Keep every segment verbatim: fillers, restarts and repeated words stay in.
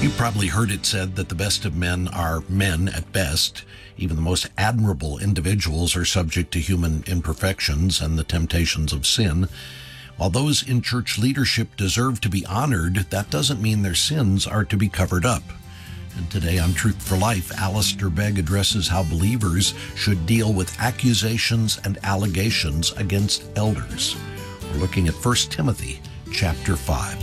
You've probably heard it said that the best of men are men at best. Even the most admirable individuals are subject to human imperfections and the temptations of sin. While those in church leadership deserve to be honored, that doesn't mean their sins are to be covered up. And today on Truth for Life, Alistair Begg addresses how believers should deal with accusations and allegations against elders. We're looking at First Timothy chapter five.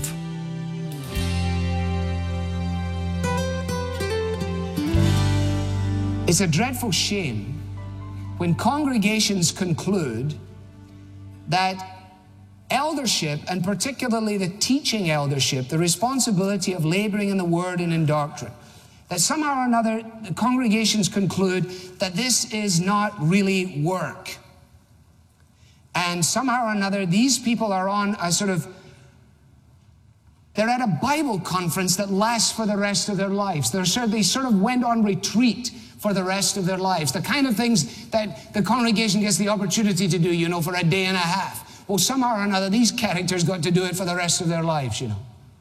It's a dreadful shame when congregations conclude that eldership, and particularly the teaching eldership, the responsibility of laboring in the word and in doctrine, that somehow or another the congregations conclude that this is not really work. And somehow or another these people are on a sort of, they're at a Bible conference that lasts for the rest of their lives. They're sort of, they sort of went on retreat for the rest of their lives. The kind of things that the congregation gets the opportunity to do, you know, for a day and a half. Well, somehow or another, these characters got to do it for the rest of their lives, you know.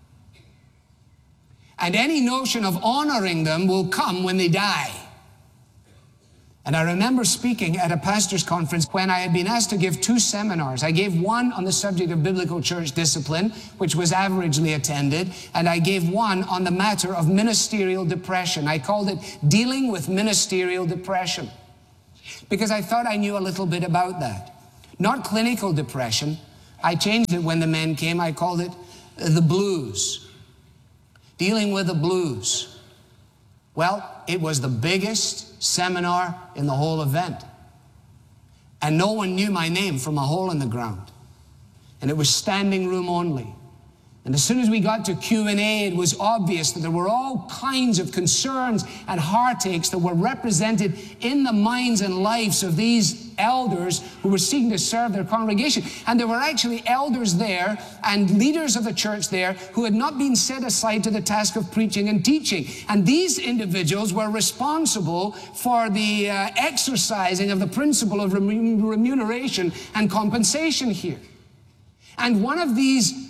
And any notion of honoring them will come when they die. And I remember speaking at a pastor's conference when I had been asked to give two seminars. I gave one on the subject of biblical church discipline, which was averagely attended, and I gave one on the matter of ministerial depression. I called it Dealing with Ministerial Depression, because I thought I knew a little bit about that. Not clinical depression. I changed it when the men came. I called it the blues. Dealing with the blues. Well, it was the biggest seminar in the whole event. And no one knew my name from a hole in the ground. And it was standing room only. And as soon as we got to Q and A, it was obvious that there were all kinds of concerns and heartaches that were represented in the minds and lives of these elders who were seeking to serve their congregation. And there were actually elders there and leaders of the church there who had not been set aside to the task of preaching and teaching. And these individuals were responsible for the uh, exercising of the principle of remuneration and compensation here. And one of these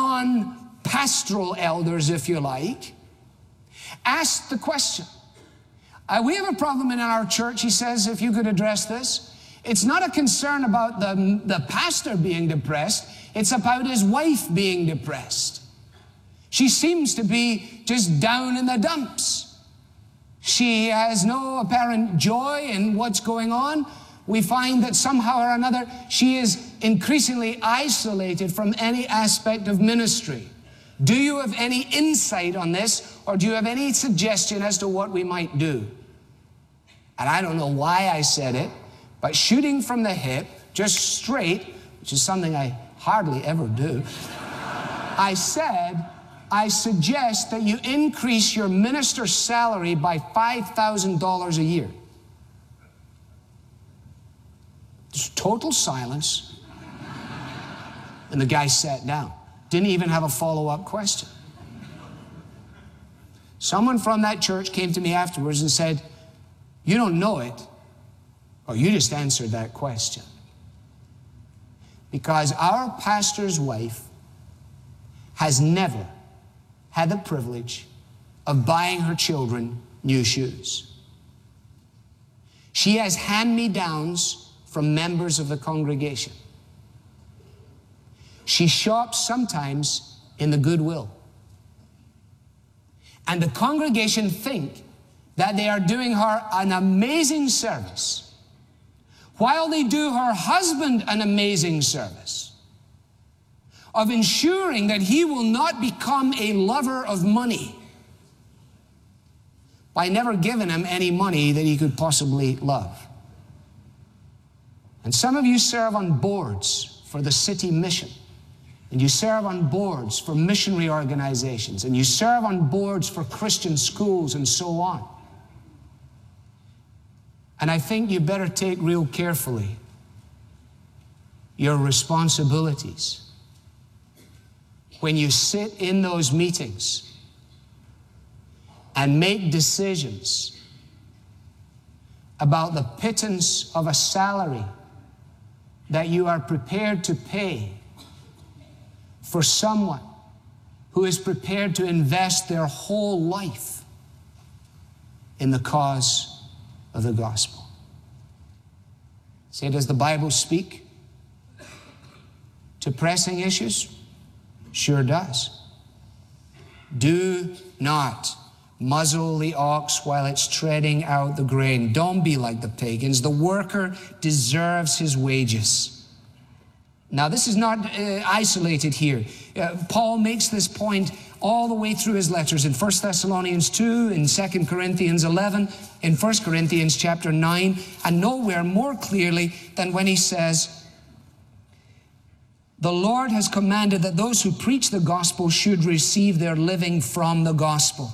non-pastoral elders, if you like, asked the question. Uh, we have a problem in our church, he says, if you could address this. It's not a concern about the, the pastor being depressed. It's about his wife being depressed. She seems to be just down in the dumps. She has no apparent joy in what's going on. We find that somehow or another she is increasingly isolated from any aspect of ministry. Do you have any insight on this, or do you have any suggestion as to what we might do? And I don't know why I said it, but shooting from the hip, just straight, which is something I hardly ever do, I said, I suggest that you increase your minister's salary by five thousand dollars a year. Just total silence. And the guy sat down. Didn't even have a follow-up question. Someone from that church came to me afterwards and said, you don't know it, or you just answered that question. Because our pastor's wife has never had the privilege of buying her children new shoes. She has hand-me-downs from members of the congregation. She shops sometimes in the Goodwill. And the congregation think that they are doing her an amazing service, while they do her husband an amazing service of ensuring that he will not become a lover of money by never giving him any money that he could possibly love. And some of you serve on boards for the city mission, and you serve on boards for missionary organizations, and you serve on boards for Christian schools and so on. And I think you better take real carefully your responsibilities when you sit in those meetings and make decisions about the pittance of a salary that you are prepared to pay for someone who is prepared to invest their whole life in the cause of the gospel. Say, does the Bible speak to pressing issues? Sure does. Do not muzzle the ox while it's treading out the grain. Don't be like the pagans. The worker deserves his wages. Now, this is not uh, isolated here. Uh, Paul makes this point all the way through his letters in First Thessalonians two, in Second Corinthians eleven, in First Corinthians chapter nine, and nowhere more clearly than when he says, the Lord has commanded that those who preach the gospel should receive their living from the gospel.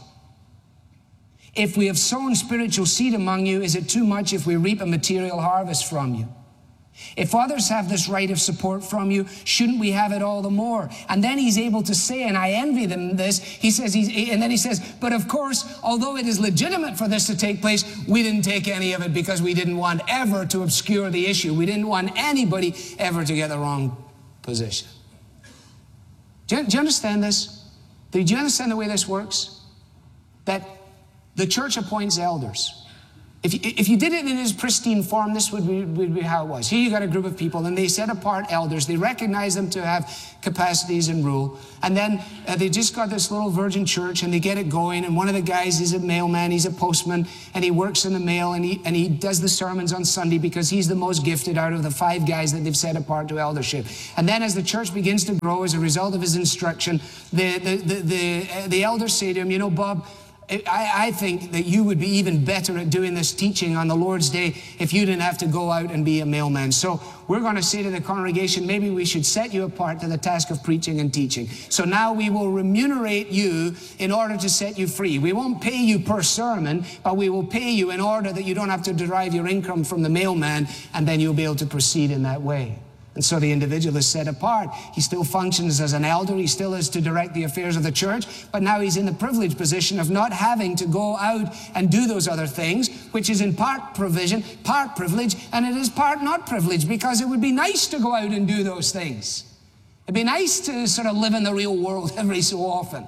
If we have sown spiritual seed among you, is it too much if we reap a material harvest from you? If others have this right of support from you, shouldn't we have it all the more? And then he's able to say, and I envy them this, he says, he's, and then he says, but of course, although it is legitimate for this to take place, we didn't take any of it because we didn't want ever to obscure the issue. We didn't want anybody ever to get the wrong position. Do you, do you understand this? Do you understand the way this works? That the church appoints elders. If you, if you did it in his pristine form, this would be, would be how it was. Here you got a group of people, and they set apart elders. They recognize them to have capacities and rule. And then uh, they just got this little virgin church, and they get it going. And one of the guys is a mailman, he's a postman, and he works in the mail, and he, and he does the sermons on Sunday because he's the most gifted out of the five guys that they've set apart to eldership. And then as the church begins to grow as a result of his instruction, the, the, the, the, uh, the elders say to him, you know, Bob, I, I think that you would be even better at doing this teaching on the Lord's Day if you didn't have to go out and be a mailman. So we're going to say to the congregation, maybe we should set you apart to the task of preaching and teaching. So now we will remunerate you in order to set you free. We won't pay you per sermon, but we will pay you in order that you don't have to derive your income from the mailman, and then you'll be able to proceed in that way. And so the individual is set apart. He still functions as an elder. He still is to direct the affairs of the church. But now he's in the privileged position of not having to go out and do those other things, which is in part provision, part privilege, and it is part not privilege, because it would be nice to go out and do those things. It'd be nice to sort of live in the real world every so often.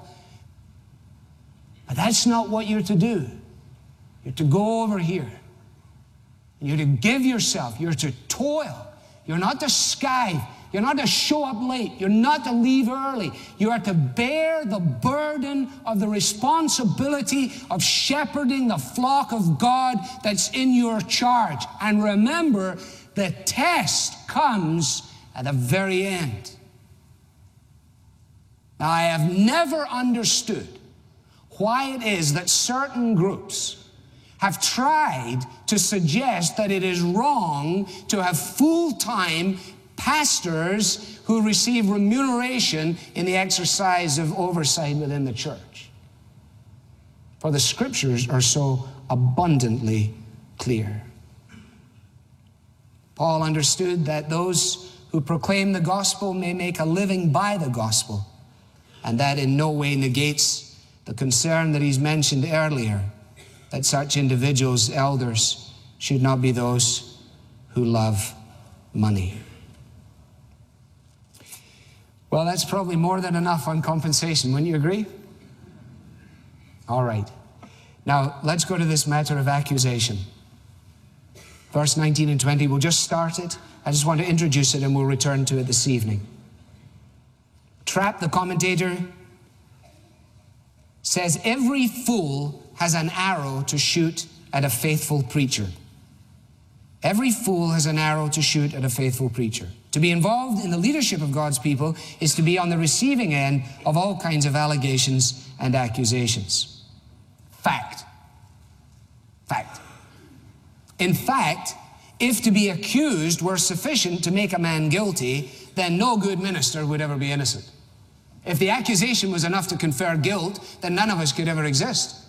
But that's not what you're to do. You're to go over here. You're to give yourself. You're to toil. You're not to skive. You're not to show up late. You're not to leave early. You are to bear the burden of the responsibility of shepherding the flock of God that's in your charge. And remember, the test comes at the very end. Now, I have never understood why it is that certain groups have tried to suggest that it is wrong to have full-time pastors who receive remuneration in the exercise of oversight within the church. For the scriptures are so abundantly clear. Paul understood that those who proclaim the gospel may make a living by the gospel, and that in no way negates the concern that he's mentioned earlier, that such individuals, elders, should not be those who love money. Well, that's probably more than enough on compensation, wouldn't you agree? All right. Now, let's go to this matter of accusation. Verse nineteen and twenty, we'll just start it. I just want to introduce it and we'll return to it this evening. Trapp, the commentator, says every fool has an arrow to shoot at a faithful preacher. Every fool has an arrow to shoot at a faithful preacher. To be involved in the leadership of God's people is to be on the receiving end of all kinds of allegations and accusations. Fact. Fact. In fact, if to be accused were sufficient to make a man guilty, then no good minister would ever be innocent. If the accusation was enough to confer guilt, then none of us could ever exist.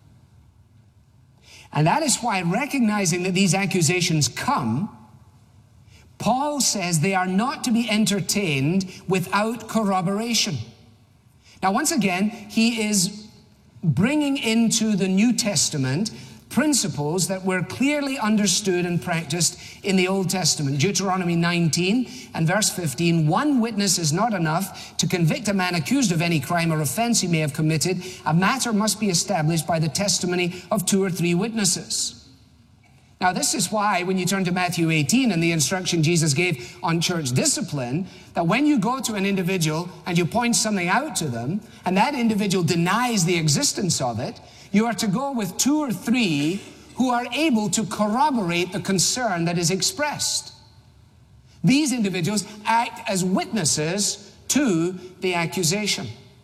And that is why, recognizing that these accusations come, Paul says they are not to be entertained without corroboration. Now, once again, he is bringing into the New Testament principles that were clearly understood and practiced in the Old Testament. Deuteronomy nineteen and verse fifteen, one witness is not enough to convict a man accused of any crime or offense he may have committed. A matter must be established by the testimony of two or three witnesses. Now, this is why when you turn to Matthew eighteen and the instruction Jesus gave on church discipline, that when you go to an individual and you point something out to them, and that individual denies the existence of it, you are to go with two or three who are able to corroborate the concern that is expressed. These individuals act as witnesses to the accusation.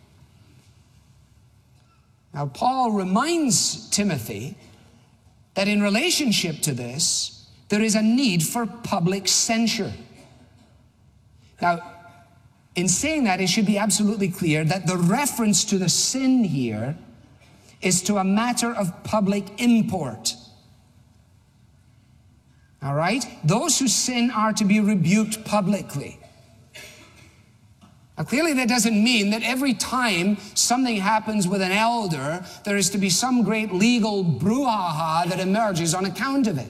Now, Paul reminds Timothy that in relationship to this, there is a need for public censure. Now, in saying that, it should be absolutely clear that the reference to the sin here is to a matter of public import. All right? Those who sin are to be rebuked publicly. Now, clearly that doesn't mean that every time something happens with an elder, there is to be some great legal brouhaha that emerges on account of it.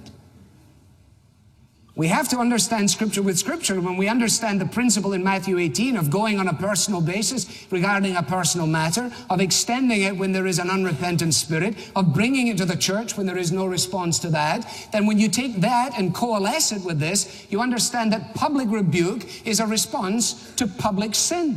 We have to understand Scripture with Scripture. When we understand the principle in Matthew eighteen of going on a personal basis regarding a personal matter, of extending it when there is an unrepentant spirit, of bringing it to the church when there is no response to that, then when you take that and coalesce it with this, you understand that public rebuke is a response to public sin.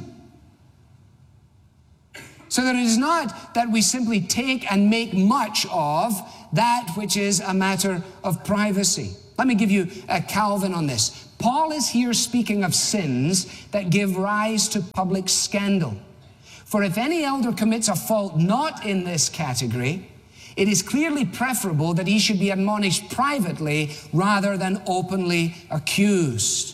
So that it is not that we simply take and make much of that which is a matter of privacy. Let me give you a Calvin on this. Paul is here speaking of sins that give rise to public scandal. For if any elder commits a fault not in this category, it is clearly preferable that he should be admonished privately rather than openly accused.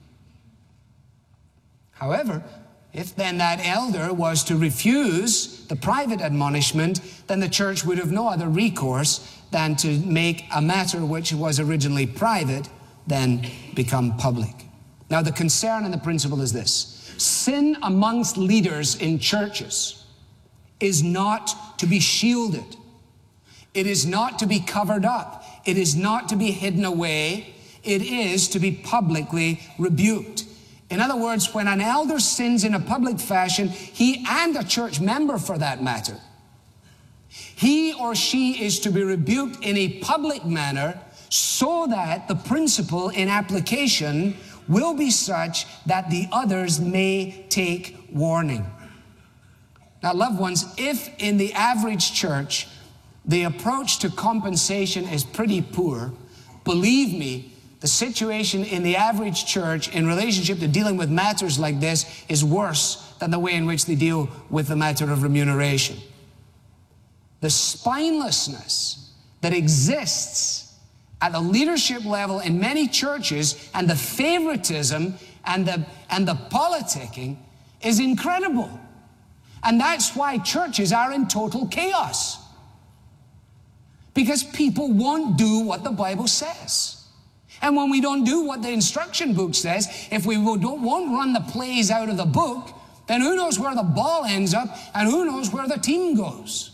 However, if then that elder was to refuse the private admonishment, then the church would have no other recourse than to make a matter which was originally private then become public. Now, the concern and the principle is this: sin amongst leaders in churches is not to be shielded. It is not to be covered up. It is not to be hidden away. It is to be publicly rebuked. In other words, when an elder sins in a public fashion, he and a church member for that matter, he or she is to be rebuked in a public manner so that the principle in application will be such that the others may take warning. Now, loved ones, if in the average church the approach to compensation is pretty poor, believe me, the situation in the average church in relationship to dealing with matters like this is worse than the way in which they deal with the matter of remuneration. The spinelessness that exists at a leadership level in many churches and the favoritism and the, and the politicking is incredible. And that's why churches are in total chaos. Because people won't do what the Bible says. And when we don't do what the instruction book says, if we don't, won't run the plays out of the book, then who knows where the ball ends up and who knows where the team goes.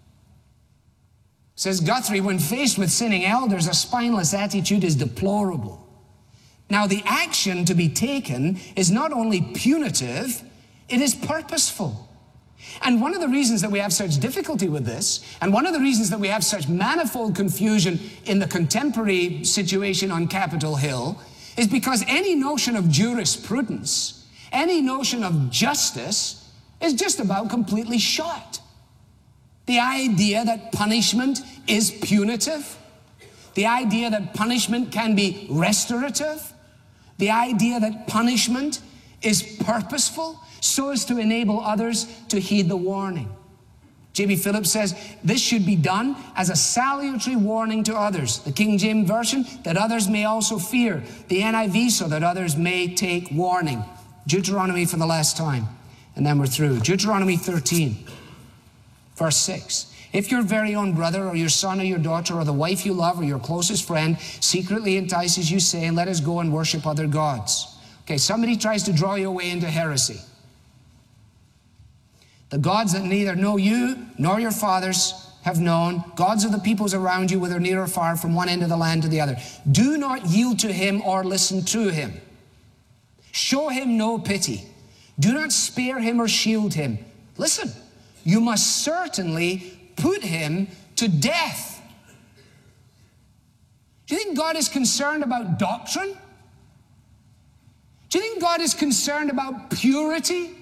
Says Guthrie, when faced with sinning elders, a spineless attitude is deplorable. Now, the action to be taken is not only punitive, it is purposeful. And one of the reasons that we have such difficulty with this, and one of the reasons that we have such manifold confusion in the contemporary situation on Capitol Hill, is because any notion of jurisprudence, any notion of justice, is just about completely shot. The idea that punishment is punitive, the idea that punishment can be restorative, the idea that punishment is purposeful so as to enable others to heed the warning. J B Phillips says, this should be done as a salutary warning to others. The King James Version, that others may also fear. The N I V, so that others may take warning. Deuteronomy for the last time, and then we're through. Deuteronomy thirteen. Verse six, if your very own brother or your son or your daughter or the wife you love or your closest friend secretly entices you, saying, let us go and worship other gods. Okay, somebody tries to draw you away into heresy. The gods that neither know you nor your fathers have known, gods of the peoples around you, whether near or far, from one end of the land to the other. Do not yield to him or listen to him. Show him no pity. Do not spare him or shield him. Listen, you must certainly put him to death. Do you think God is concerned about doctrine? Do you think God is concerned about purity?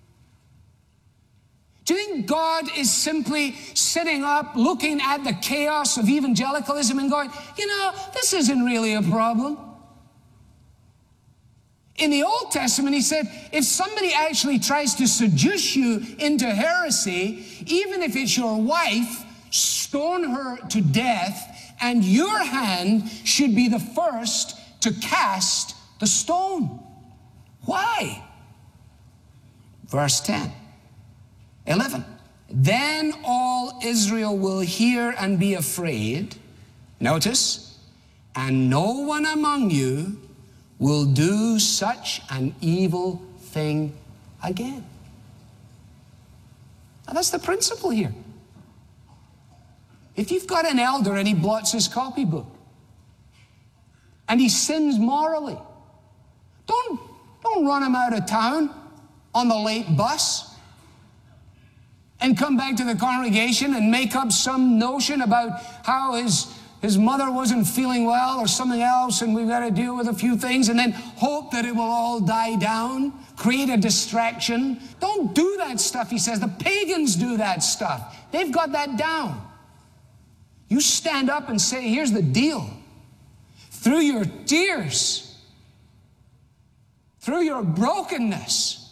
Do you think God is simply sitting up looking at the chaos of evangelicalism and going, you know, this isn't really a problem? In the Old Testament, he said, if somebody actually tries to seduce you into heresy, even if it's your wife, stone her to death, and your hand should be the first to cast the stone. Why? Verse ten. eleven. Then all Israel will hear and be afraid. Notice, and no one among you will do such an evil thing again. Now that's the principle here. If you've got an elder and he blots his copybook and he sins morally, don't, don't run him out of town on the late bus and come back to the congregation and make up some notion about how his, his mother wasn't feeling well or something else and we've got to deal with a few things and then hope that it will all die down, create a distraction. Don't do that stuff, he says. The pagans do that stuff. They've got that down. You stand up and say, here's the deal. Through your tears, through your brokenness,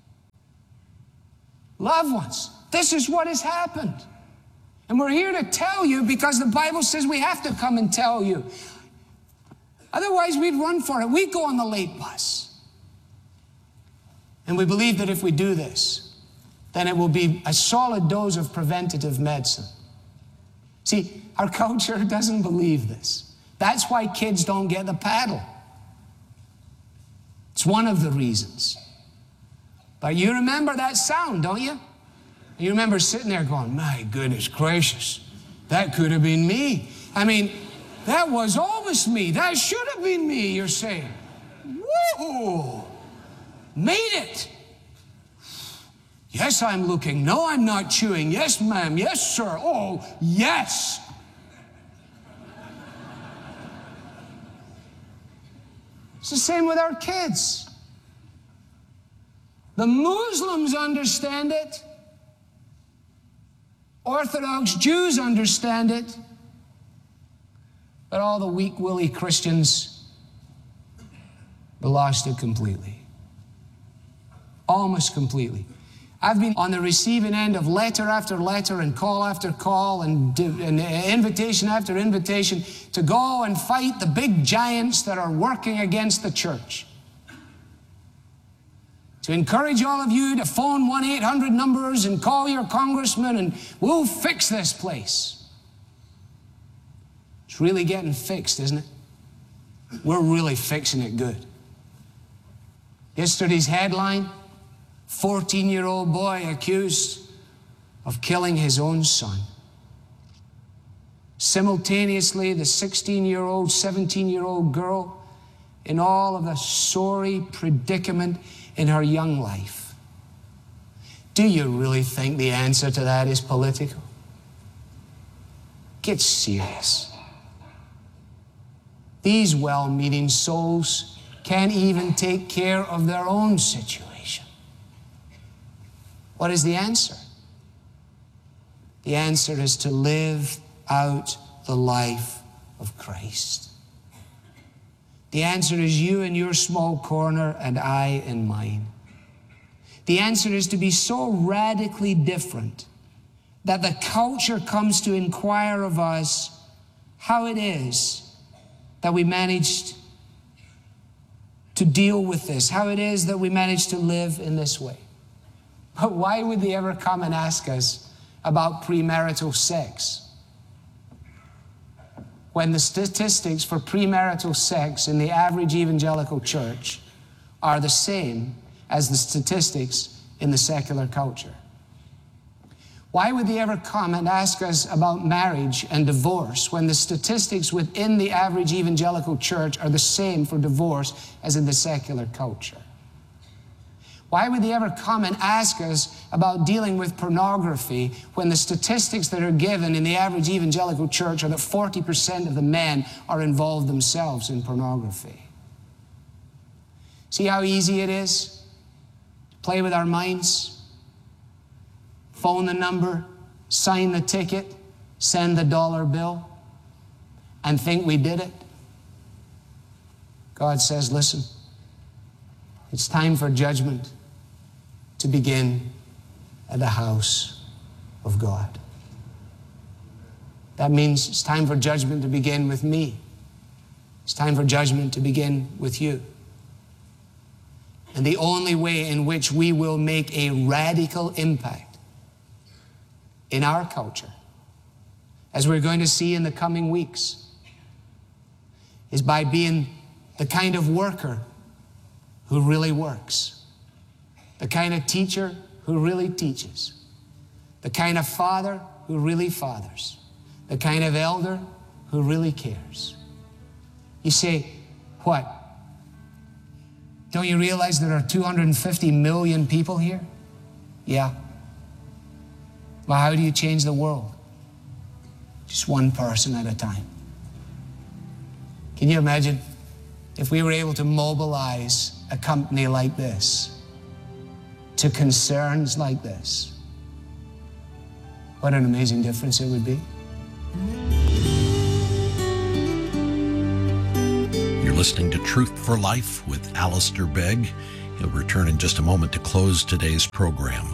loved ones, this is what has happened. And we're here to tell you because the Bible says we have to come and tell you. Otherwise, we'd run for it. We'd go on the late bus. And we believe that if we do this, then it will be a solid dose of preventative medicine. See, our culture doesn't believe this. That's why kids don't get the paddle. It's one of the reasons. But you remember that sound, don't you? You remember sitting there going, my goodness gracious, that could have been me. I mean, that was always me. That should have been me, you're saying. Whoa! Made it. Yes, I'm looking. No, I'm not chewing. Yes, ma'am. Yes, sir. Oh, yes. It's the same with our kids. The Muslims understand it. Orthodox Jews understand it. But all the weak-willy Christians have lost it completely. Almost completely. I've been on the receiving end of letter after letter and call after call and, and invitation after invitation to go and fight the big giants that are working against the church. To encourage all of you to phone one eight hundred numbers and call your congressman and we'll fix this place. It's really getting fixed, isn't it? We're really fixing it good. Yesterday's headline, fourteen-year-old boy accused of killing his own son. Simultaneously, the sixteen-year-old, seventeen-year-old girl in all of the sorry predicament in her young life. Do you really think the answer to that is political? Get serious. These well-meaning souls can't even take care of their own situation. What is the answer? The answer is to live out the life of Christ. The answer is you in your small corner and I in mine. The answer is to be so radically different that the culture comes to inquire of us how it is that we managed to deal with this, how it is that we managed to live in this way. But why would they ever come and ask us about premarital sex when the statistics for premarital sex in the average evangelical church are the same as the statistics in the secular culture? Why would they ever come and ask us about marriage and divorce when the statistics within the average evangelical church are the same for divorce as in the secular culture? Why would they ever come and ask us about dealing with pornography when the statistics that are given in the average evangelical church are that forty percent of the men are involved themselves in pornography? See how easy it is to play with our minds? Phone the number, sign the ticket, send the dollar bill, and think we did it. God says, listen, it's time for judgment to begin at the house of God. That means it's time for judgment to begin with me. It's time for judgment to begin with you. And the only way in which we will make a radical impact in our culture, as we're going to see in the coming weeks, is by being the kind of worker who really works, the kind of teacher who really teaches, the kind of father who really fathers, the kind of elder who really cares. You say, what? Don't you realize there are two hundred fifty million people here? Yeah. Well, how do you change the world? Just one person at a time. Can you imagine if we were able to mobilize a company like this to concerns like this? What an amazing difference it would be. You're listening to Truth for Life with Alistair Begg. He'll return in just a moment to close today's program.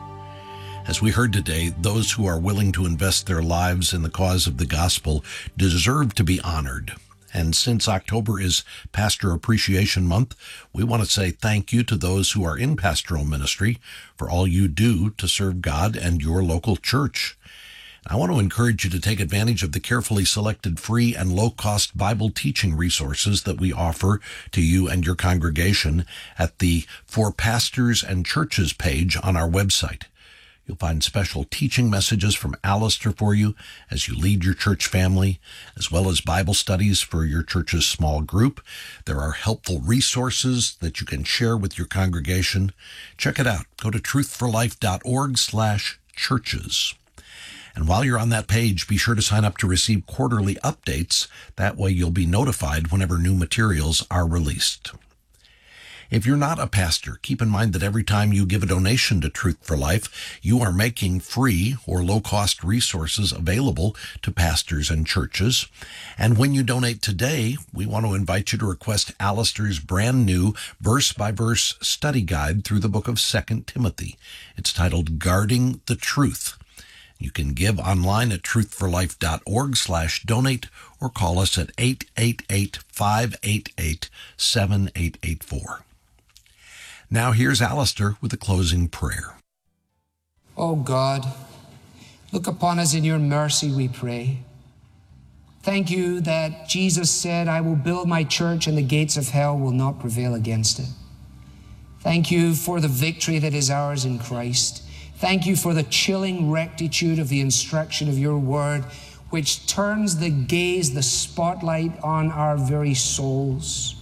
As we heard today, those who are willing to invest their lives in the cause of the gospel deserve to be honored. And since October is Pastor Appreciation Month, we want to say thank you to those who are in pastoral ministry for all you do to serve God and your local church. I want to encourage you to take advantage of the carefully selected free and low-cost Bible teaching resources that we offer to you and your congregation at the For Pastors and Churches page on our website. You'll find special teaching messages from Alistair for you as you lead your church family, as well as Bible studies for your church's small group. There are helpful resources that you can share with your congregation. Check it out. Go to truthforlife.org slash churches. And while you're on that page, be sure to sign up to receive quarterly updates. That way you'll be notified whenever new materials are released. If you're not a pastor, keep in mind that every time you give a donation to Truth for Life, you are making free or low-cost resources available to pastors and churches. And when you donate today, we want to invite you to request Alistair's brand new verse-by-verse study guide through the book of Second Timothy. It's titled Guarding the Truth. You can give online at truthforlife.org slash donate or call us at eight eight eight, five eight eight, seven eight eight four. Now here's Alistair with a closing prayer. Oh God, look upon us in your mercy, we pray. Thank you that Jesus said, I will build my church and the gates of hell will not prevail against it. Thank you for the victory that is ours in Christ. Thank you for the chilling rectitude of the instruction of your word, which turns the gaze, the spotlight on our very souls.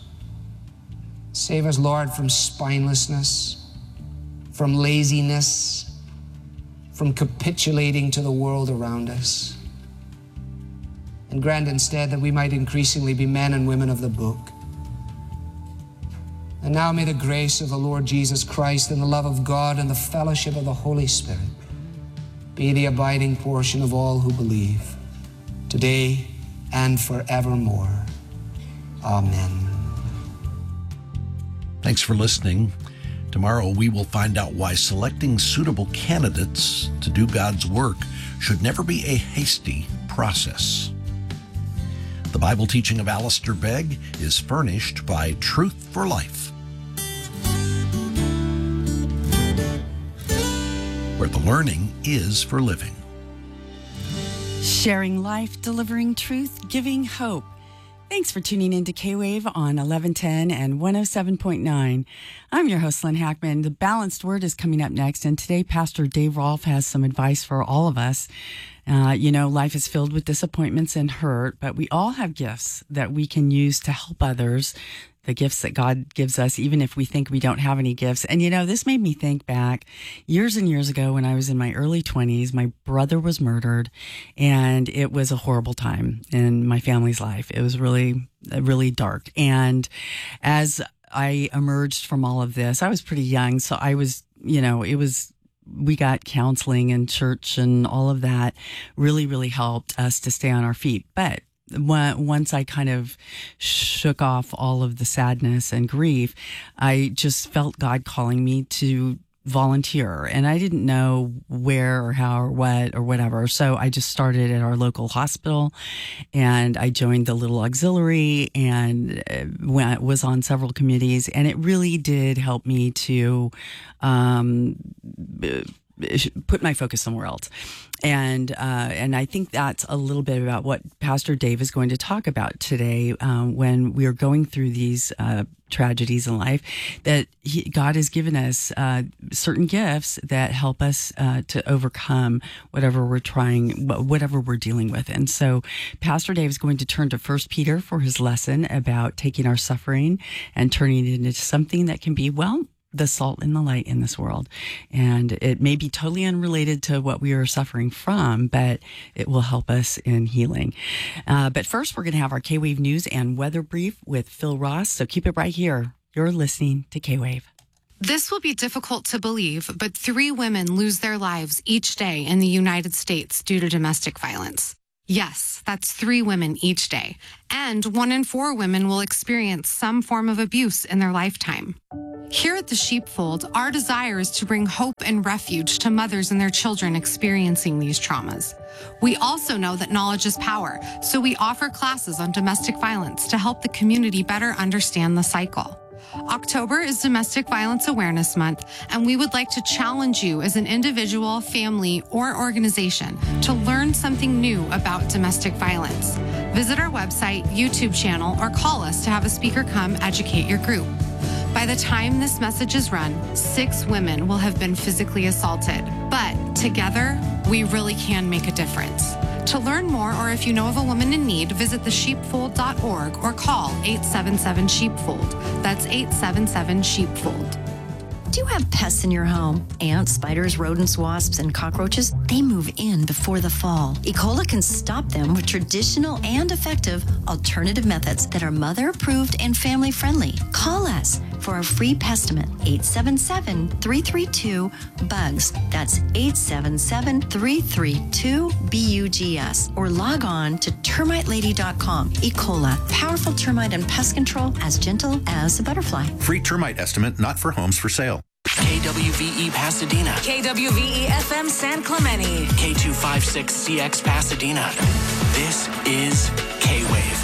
Save us, Lord, from spinelessness, from laziness, from capitulating to the world around us. And grant instead that we might increasingly be men and women of the book. And now may the grace of the Lord Jesus Christ and the love of God and the fellowship of the Holy Spirit be the abiding portion of all who believe, today and forevermore. Amen. Thanks for listening. Tomorrow we will find out why selecting suitable candidates to do God's work should never be a hasty process. The Bible teaching of Alistair Begg is furnished by Truth for Life, where the learning is for living. Sharing life, delivering truth, giving hope. Thanks for tuning in to K-Wave on eleven ten and one oh seven point nine. I'm your host, Lynn Hackman. The Balanced Word is coming up next, and today Pastor Dave Rolfe has some advice for all of us. Uh, you know, life is filled with disappointments and hurt, but we all have gifts that we can use to help others, the gifts that God gives us, even if we think we don't have any gifts. And, you know, this made me think back years and years ago when I was in my early twenties. My brother was murdered, and it was a horrible time in my family's life. It was really, really dark. And as I emerged from all of this, I was pretty young, so I was, you know, it was... we got counseling and church and all of that really, really helped us to stay on our feet. But once I kind of shook off all of the sadness and grief, I just felt God calling me to volunteer, and I didn't know where or how or what or whatever. So I just started at our local hospital, and I joined the little auxiliary and went, was on several committees, and it really did help me to um, put my focus somewhere else. And uh, and I think that's a little bit about what Pastor Dave is going to talk about today um, when we are going through these uh, tragedies in life, that he, God has given us uh, certain gifts that help us uh, to overcome whatever we're trying, whatever we're dealing with. And so Pastor Dave is going to turn to First Peter for his lesson about taking our suffering and turning it into something that can be, well, the salt and the light in this world. And it may be totally unrelated to what we are suffering from, but it will help us in healing. Uh, but first, we're going to have our K-Wave News and Weather Brief with Phil Ross. So keep it right here. You're listening to K-Wave. This will be difficult to believe, but three women lose their lives each day in the United States due to domestic violence. Yes, that's three women each day. And one in four women will experience some form of abuse in their lifetime. Here at the Sheepfold, our desire is to bring hope and refuge to mothers and their children experiencing these traumas. We also know that knowledge is power, so we offer classes on domestic violence to help the community better understand the cycle. October is Domestic Violence Awareness Month, and we would like to challenge you as an individual, family, or organization to learn something new about domestic violence. Visit our website, YouTube channel, or call us to have a speaker come educate your group. By the time this message is run, six women will have been physically assaulted. But together, we really can make a difference. To learn more, or if you know of a woman in need, visit the sheepfold dot org or call eight seven seven sheepfold. That's eight seven seven sheepfold. Do you have pests in your home? Ants, spiders, rodents, wasps, and cockroaches? They move in before the fall. Ecola can stop them with traditional and effective alternative methods that are mother-approved and family-friendly. Call us for a free pestimate, eight seven seven, three three two, BUGS. That's eight seven seven, three three two, B U G S. Or log on to termite lady dot com. Ecola, powerful termite and pest control as gentle as a butterfly. Free termite estimate not for homes for sale. K W V E Pasadena. K W V E F M San Clemente. K two fifty-six C X Pasadena. This is K-Wave.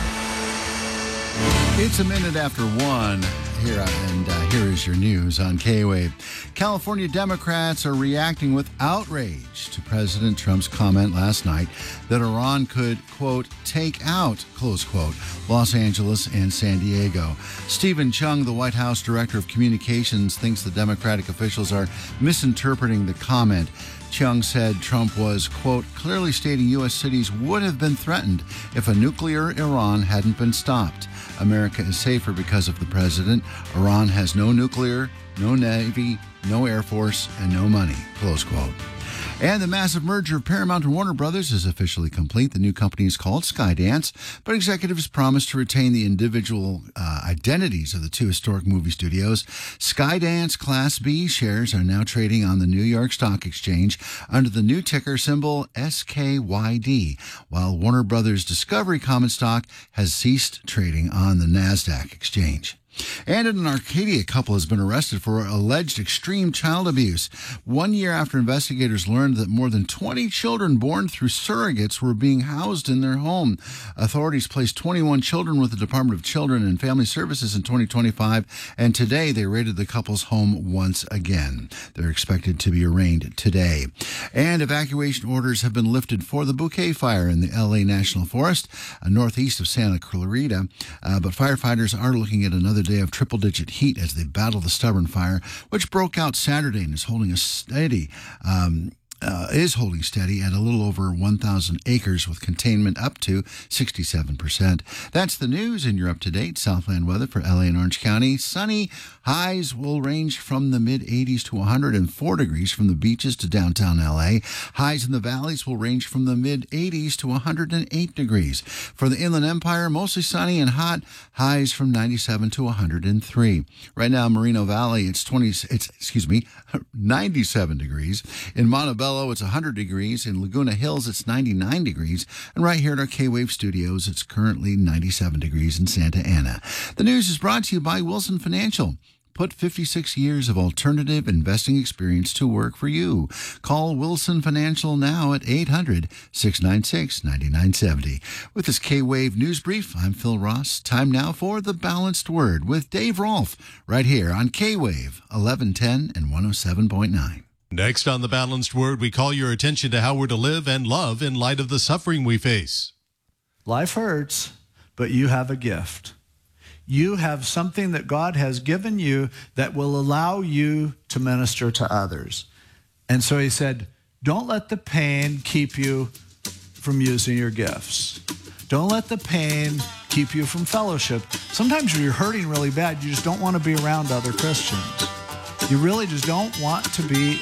It's a minute after one here, and uh, here is your news on K-Wave. California Democrats are reacting with outrage to President Trump's comment last night that Iran could, quote, take out, close quote, Los Angeles and San Diego. Stephen Chung, the White House Director of Communications, thinks the Democratic officials are misinterpreting the comment. Chung said Trump was, quote, clearly stating U S cities would have been threatened if a nuclear Iran hadn't been stopped. America is safer because of the president. Iran has no nuclear, no navy, no air force, and no money, close quote. And the massive merger of Paramount and Warner Brothers is officially complete. The new company is called Skydance, but executives promised to retain the individual uh, identities of the two historic movie studios. Skydance Class B shares are now trading on the New York Stock Exchange under the new ticker symbol S K Y D, while Warner Brothers Discovery common stock has ceased trading on the NASDAQ exchange. And in Arcadia, a couple has been arrested for alleged extreme child abuse. One year after investigators learned that more than twenty children born through surrogates were being housed in their home. Authorities placed twenty-one children with the Department of Children and Family Services in twenty twenty-five, and today they raided the couple's home once again. They're expected to be arraigned today. And evacuation orders have been lifted for the Bouquet Fire in the L A National Forest, uh, northeast of Santa Clarita. Uh, but firefighters are looking at another day of triple-digit heat as they battle the stubborn fire, which broke out Saturday and is holding a steady um, Uh, is holding steady at a little over one thousand acres with containment up to sixty-seven percent. That's the news, and you're up to date. Southland weather for L A and Orange County. Sunny. Highs will range from the mid-eighties to one hundred four degrees from the beaches to downtown L A. Highs in the valleys will range from the mid-eighties to one hundred eight degrees. For the Inland Empire, mostly sunny and hot. Highs from ninety-seven to one hundred three. Right now, Moreno Valley, it's twenty. It's excuse me, ninety-seven degrees. In Montebello, it's one hundred degrees. In Laguna Hills, it's ninety-nine degrees. And right here at our K-Wave studios, it's currently ninety-seven degrees in Santa Ana. The news is brought to you by Wilson Financial. Put fifty-six years of alternative investing experience to work for you. Call Wilson Financial now at eight hundred, six nine six, nine nine seven zero. With this K-Wave News Brief, I'm Phil Ross. Time now for The Balanced Word with Dave Rolfe, right here on K-Wave, eleven ten and one oh seven point nine. Next on The Balanced Word, we call your attention to how we're to live and love in light of the suffering we face. Life hurts, but you have a gift. You have something that God has given you that will allow you to minister to others. And so he said, don't let the pain keep you from using your gifts. Don't let the pain keep you from fellowship. Sometimes when you're hurting really bad, you just don't want to be around other Christians. You really just don't want to be